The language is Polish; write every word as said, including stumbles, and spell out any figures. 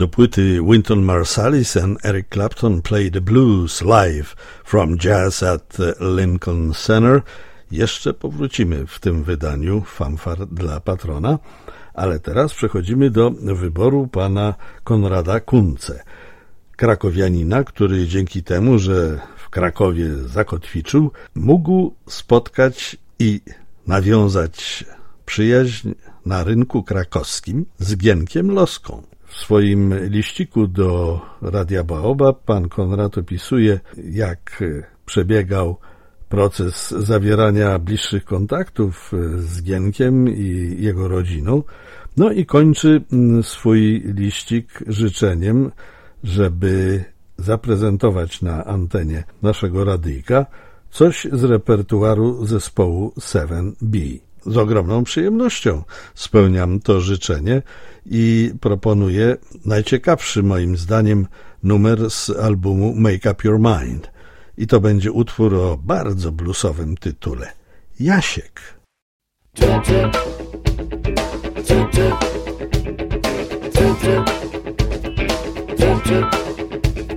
Do płyty Wynton Marsalis and Eric Clapton Play the Blues Live from Jazz at Lincoln Center jeszcze powrócimy w tym wydaniu Fanfar dla Patrona, ale teraz przechodzimy do wyboru pana Konrada Kunce, krakowianina, który dzięki temu, że w Krakowie zakotwiczył, mógł spotkać i nawiązać przyjaźń na rynku krakowskim z Gienkiem Loską. W swoim liściku do Radia Baobab pan Konrad opisuje, jak przebiegał proces zawierania bliższych kontaktów z Gienkiem i jego rodziną. No i kończy swój liścik życzeniem, żeby zaprezentować na antenie naszego radyjka coś z repertuaru zespołu seven B. Z ogromną przyjemnością spełniam to życzenie i proponuję najciekawszy moim zdaniem numer z albumu Make Up Your Mind. I to będzie utwór o bardzo bluesowym tytule. Jasiek. Chip, chip. Chip, chip.